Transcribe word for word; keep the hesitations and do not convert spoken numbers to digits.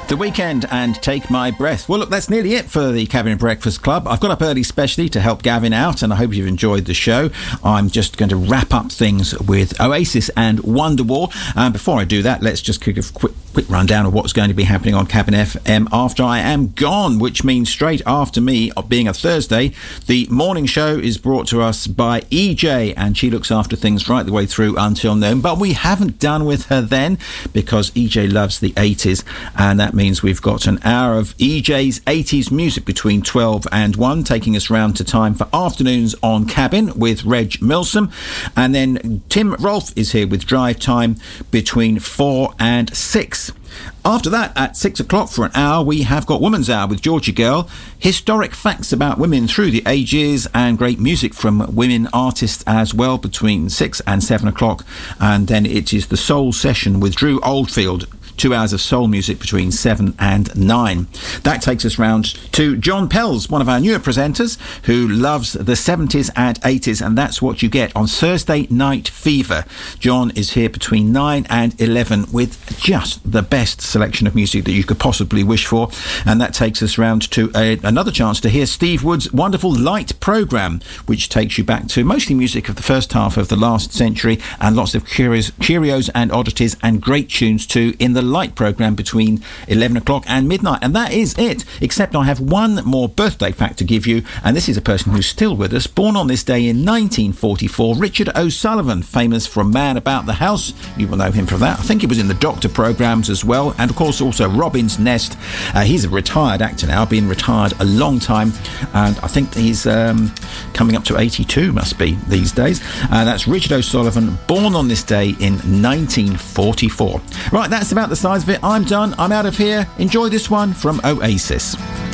The Weekend and Take My Breath. Well, look, that's nearly it for the Gavin Breakfast Club. I've got up early specially to help Gavin out, and I hope you've enjoyed the show. I'm just going to wrap up things with Oasis and Wonderwall. And before I do that, let's just give a quick, quick rundown of what's going to be happening on Cabin F M after I am gone, which means straight after me, being a Thursday, the morning show is brought to us by E J, and she looks after things right the way through until noon. But we haven't done with her then, because E J loves the eighties, and that means we've got an hour of E J's eighties music between twelve and one, taking us round to time for afternoons on Cabin with Reg Milsom. And then Tim Rolfe is here with Drive Time between four and six. After that, at six o'clock for an hour, we have got Woman's Hour with Georgie Girl, historic facts about women through the ages, and great music from women artists as well between six and seven o'clock. And then it is the Soul Session with Drew Oldfield. Two hours of soul music between seven and nine. That takes us round to John Pells, one of our newer presenters, who loves the seventies and eighties, and that's what you get on Thursday Night Fever. John is here between nine and eleven with just the best selection of music that you could possibly wish for, and that takes us round to a, another chance to hear Steve Wood's wonderful Light programme, which takes you back to mostly music of the first half of the last century, and lots of curios, curios and oddities and great tunes too in the Light programme between eleven o'clock and midnight. And that is it, except I have one more birthday fact to give you, and this is a person who's still with us, born on this day in nineteen forty-four, Richard O'Sullivan, famous from Man About the House. You will know him from that. I think he was in the Doctor programmes as well, and of course also Robin's Nest. Uh, he's a retired actor now, been retired a long time, and I think he's um, coming up to eighty-two, must be, these days. Uh, that's Richard O'Sullivan, born on this day in nineteen forty-four. Right, that's about the size of it. I'm done. I'm out of here. Enjoy this one from Oasis.